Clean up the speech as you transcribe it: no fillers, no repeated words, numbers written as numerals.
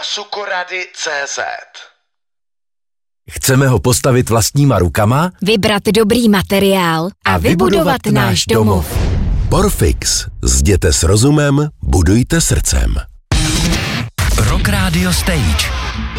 sukorady.cz. Chceme ho postavit vlastníma rukama, vybrat dobrý materiál a vybudovat náš domov. Porfix. Zděte s rozumem, budujte srdcem. Rock Radio Stage.